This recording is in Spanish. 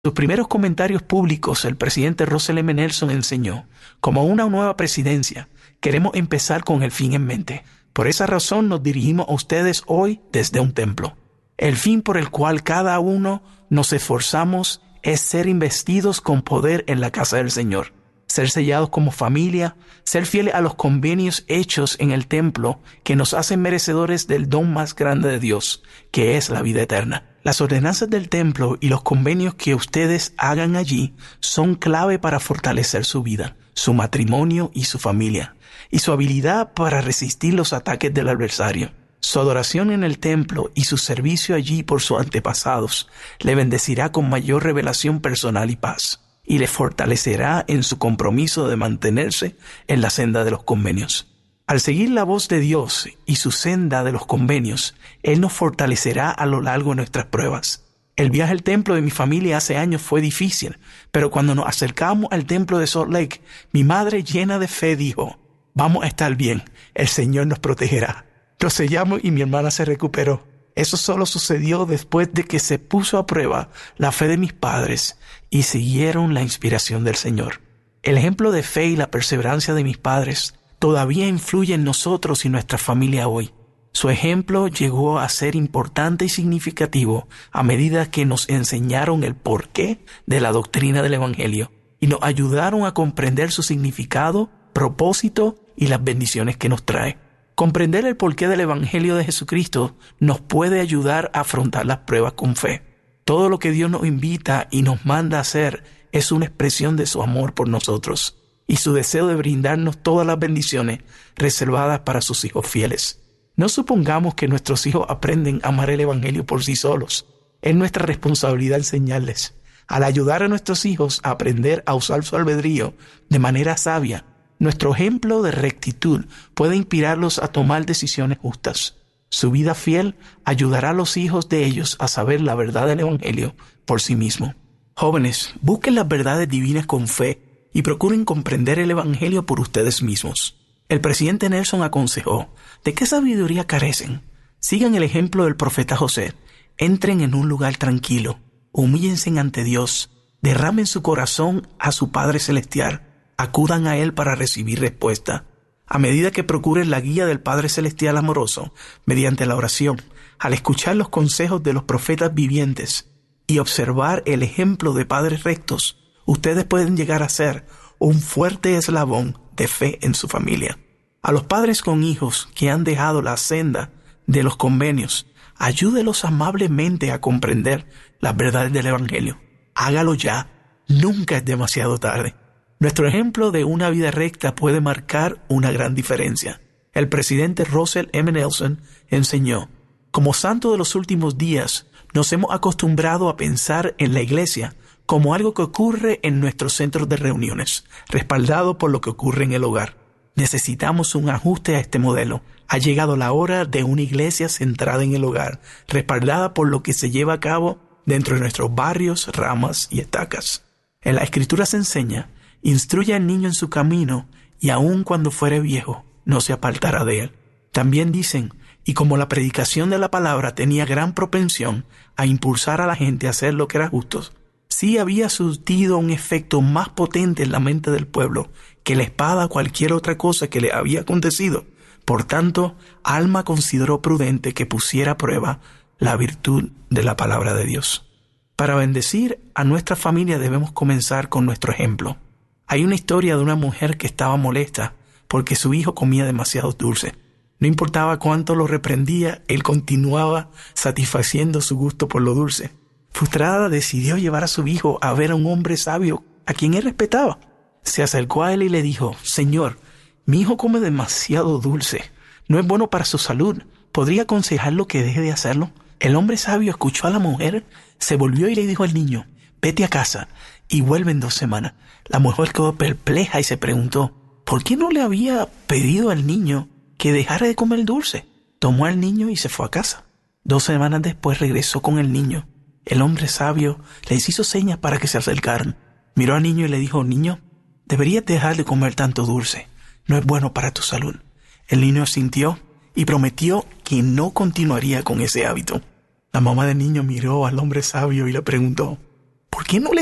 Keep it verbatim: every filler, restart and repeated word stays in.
sus primeros comentarios públicos, el presidente Russell M. Nelson enseñó: como una nueva presidencia, queremos empezar con el fin en mente. Por esa razón nos dirigimos a ustedes hoy desde un templo. El fin por el cual cada uno nos esforzamos es ser investidos con poder en la casa del Señor, ser sellados como familia, ser fieles a los convenios hechos en el templo que nos hacen merecedores del don más grande de Dios, que es la vida eterna. Las ordenanzas del templo y los convenios que ustedes hagan allí son clave para fortalecer su vida, su matrimonio y su familia, y su habilidad para resistir los ataques del adversario. Su adoración en el templo y su servicio allí por sus antepasados le bendecirá con mayor revelación personal y paz, y le fortalecerá en su compromiso de mantenerse en la senda de los convenios. Al seguir la voz de Dios y su senda de los convenios, Él nos fortalecerá a lo largo de nuestras pruebas. El viaje al templo de mi familia hace años fue difícil, pero cuando nos acercamos al templo de Salt Lake, mi madre llena de fe dijo: vamos a estar bien, el Señor nos protegerá. Lo sellamos y mi hermana se recuperó. Eso solo sucedió después de que se puso a prueba la fe de mis padres y siguieron la inspiración del Señor. El ejemplo de fe y la perseverancia de mis padres todavía influye en nosotros y nuestra familia hoy. Su ejemplo llegó a ser importante y significativo a medida que nos enseñaron el porqué de la doctrina del Evangelio y nos ayudaron a comprender su significado, propósito y las bendiciones que nos trae. Comprender el porqué del Evangelio de Jesucristo nos puede ayudar a afrontar las pruebas con fe. Todo lo que Dios nos invita y nos manda a hacer es una expresión de su amor por nosotros y su deseo de brindarnos todas las bendiciones reservadas para sus hijos fieles. No supongamos que nuestros hijos aprenden a amar el Evangelio por sí solos. Es nuestra responsabilidad enseñarles. Al ayudar a nuestros hijos a aprender a usar su albedrío de manera sabia, nuestro ejemplo de rectitud puede inspirarlos a tomar decisiones justas. Su vida fiel ayudará a los hijos de ellos a saber la verdad del Evangelio por sí mismos. Jóvenes, busquen las verdades divinas con fe y procuren comprender el Evangelio por ustedes mismos. El presidente Nelson aconsejó: ¿de qué sabiduría carecen? Sigan el ejemplo del profeta José. Entren en un lugar tranquilo, humíllense ante Dios, derramen su corazón a su Padre Celestial, acudan a Él para recibir respuesta. A medida que procuren la guía del Padre Celestial amoroso, mediante la oración, al escuchar los consejos de los profetas vivientes y observar el ejemplo de padres rectos, ustedes pueden llegar a ser un fuerte eslabón de fe en su familia. A los padres con hijos que han dejado la senda de los convenios, ayúdelos amablemente a comprender las verdades del Evangelio. Hágalo ya, nunca es demasiado tarde. Nuestro ejemplo de una vida recta puede marcar una gran diferencia. El presidente Russell M. Nelson enseñó: como santos de los últimos días, nos hemos acostumbrado a pensar en la iglesia como algo que ocurre en nuestros centros de reuniones, respaldado por lo que ocurre en el hogar. Necesitamos un ajuste a este modelo. Ha llegado la hora de una iglesia centrada en el hogar, respaldada por lo que se lleva a cabo dentro de nuestros barrios, ramas y estacas. En la Escritura se enseña: instruye al niño en su camino, y aun cuando fuere viejo, no se apartará de él. También dicen: y como la predicación de la palabra tenía gran propensión a impulsar a la gente a hacer lo que era justo, sí había surtido un efecto más potente en la mente del pueblo que la espada o cualquier otra cosa que le había acontecido. Por tanto, Alma consideró prudente que pusiera a prueba la virtud de la palabra de Dios. Para bendecir a nuestra familia debemos comenzar con nuestro ejemplo. Hay una historia de una mujer que estaba molesta porque su hijo comía demasiado dulce. No importaba cuánto lo reprendía, él continuaba satisfaciendo su gusto por lo dulce. Frustrada, decidió llevar a su hijo a ver a un hombre sabio a quien él respetaba. Se acercó a él y le dijo: Señor, mi hijo come demasiado dulce. No es bueno para su salud. ¿Podría aconsejarlo que deje de hacerlo? El hombre sabio escuchó a la mujer, se volvió y le dijo al niño: vete a casa y vuelve en dos semanas. La mujer quedó perpleja y se preguntó: ¿por qué no le había pedido al niño que dejara de comer dulce? Tomó al niño y se fue a casa. Dos semanas después regresó con el niño. El hombre sabio les hizo señas para que se acercaran. Miró al niño y le dijo: niño, deberías dejar de comer tanto dulce. No es bueno para tu salud. El niño asintió y prometió que no continuaría con ese hábito. La mamá del niño miró al hombre sabio y le preguntó: ¿Por qué no le